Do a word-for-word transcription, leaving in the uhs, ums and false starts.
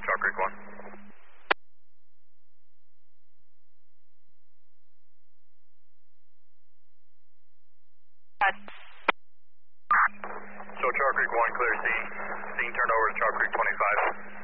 Chalk Creek one. So Chalk Creek one, clear scene. Scene turned over to Chalk Creek twenty-five.